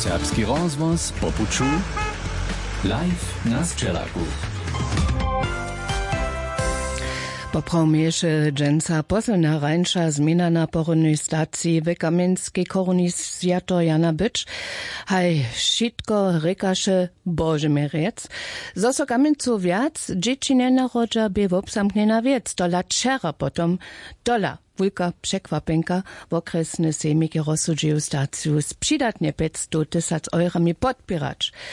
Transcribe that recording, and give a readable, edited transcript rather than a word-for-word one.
Serbski rozvoz popuču live na Sčelaku. Poprawniejsze dżęca poselna rańsza zmiana na porodnej stacji w Kamienskiej koronizator Jana Bycz. Haj, wszystko rekaše Boże merec. Zoso Kamieńcu wiac, dzieci nie narodza by w obsamkniena wiec. Dola czera potom, dola. Wulka przekwapenka w okresne sejmiki rozsudzują staciju z przydatnie 500 000 eurami podpierać.